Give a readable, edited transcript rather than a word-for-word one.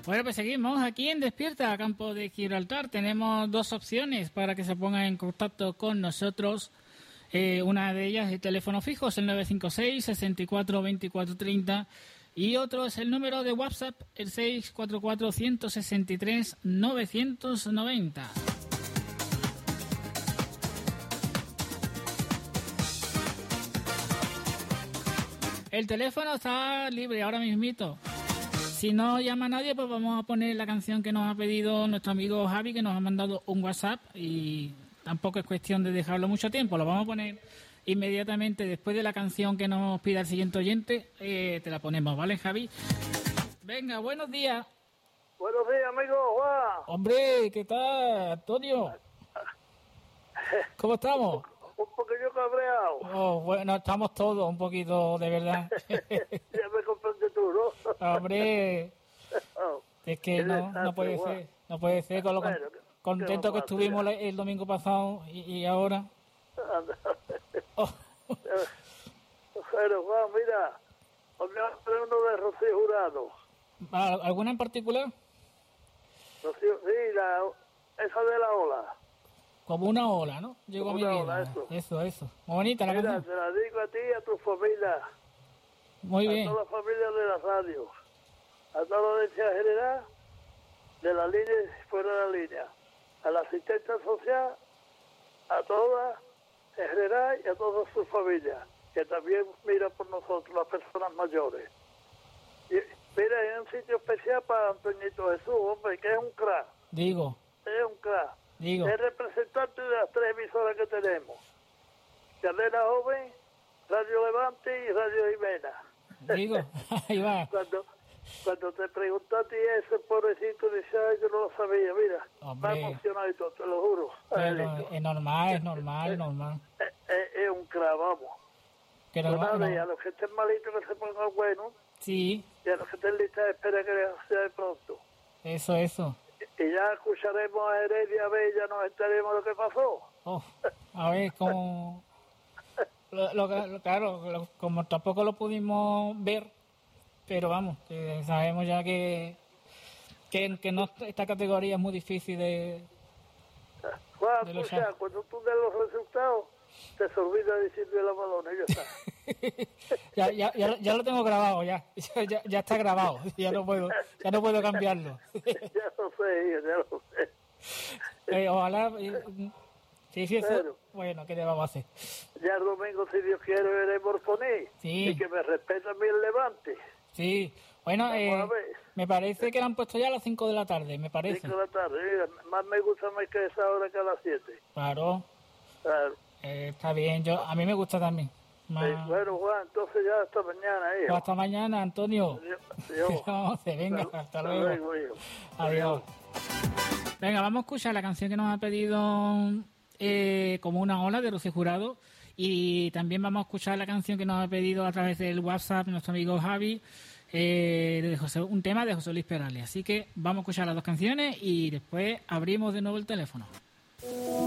Bueno, pues seguimos aquí en Despierta, Campo de Gibraltar. Tenemos dos opciones para que se pongan en contacto con nosotros. Una de ellas es el teléfono fijo, es el 956 64 24 30, y otro es el número de WhatsApp, el 644 163 990. El teléfono está libre ahora mismito. Si no llama a nadie, pues vamos a poner la canción que nos ha pedido nuestro amigo Javi, que nos ha mandado un WhatsApp, y tampoco es cuestión de dejarlo mucho tiempo. Lo vamos a poner inmediatamente después de la canción que nos pida el siguiente oyente. Te la ponemos, ¿vale, Javi? Venga, buenos días. Buenos días, amigo Juan. Hombre, ¿qué tal, Antonio? ¿Cómo estamos? Un poquillo cabreado. Oh, bueno, estamos todos un poquito, de verdad. Ya me comprendes tú, ¿no? Hombre, es que no puede ser. No puede ser con lo contento que estuvimos el domingo pasado y ahora. Oh. Pero Juan, mira, me va a poner uno de Rocío Jurado. ¿Alguna en particular? Rocío, sí, esa de la ola. Como una ola, ¿no? Llegó a mi vida. Ola, Eso. Muy bonita la canción. Te la digo a ti y a tu familia. Muy bien. A toda la familia de la radio. A toda la audiencia general, de la línea y fuera de la línea. A la asistente social, a todas en general y a todas sus familias, que también miran por nosotros, las personas mayores. Y mira, hay un sitio especial para Antoñito Jesús, hombre, que es un crack. Digo. Es un crack. Digo. Es representante de las 3 emisoras que tenemos. Cadena Joven, Radio Levante y Radio Jimena. Digo, ahí va. Cuando te pregunté a ti ese pobrecito, dice, ay, yo no lo sabía, mira. Hombre. Me ha emocionado y todo, te lo juro. Pero es normal. Es un crack, vamos. Que Pues nada, no. y a los que estén malitos que se pongan buenos. Sí. Y a los que estén listos, espera que sea de pronto. Eso. Y ya escucharemos a Heredia, a ver, ya nos enteremos de lo que pasó. Oh, a ver, como... claro, como tampoco lo pudimos ver, pero vamos, que sabemos ya que no, esta categoría es muy difícil de Juan, de o luchar. sea, cuando tú des los resultados, te se olvida decirle la balona y ya está. ya lo tengo grabado, ya está grabado, ya no puedo cambiarlo. Ya lo sé. Ojalá, sí, eso, Pero, bueno, ¿qué le vamos a hacer? Ya el domingo, si Dios quiere, veremos poner. Sí. Y que me respeten mi Levante. Sí, bueno, Vamos a ver. me parece que la han puesto ya a las 5 de la tarde, me parece. 5 de la tarde, mira, más me gusta más que esa hora que a las 7. Claro. Está bien, a mí me gusta también. Bueno, Juan, entonces ya hasta mañana, hijo. Hasta mañana, Antonio. Adiós. Vamos, venga, hasta luego. Hijo. Adiós. Venga, vamos a escuchar la canción que nos ha pedido Como una ola, de Rocío Jurado, y también vamos a escuchar la canción que nos ha pedido a través del WhatsApp nuestro amigo Javi, un tema de José Luis Perales. Así que vamos a escuchar las dos canciones y después abrimos de nuevo el teléfono.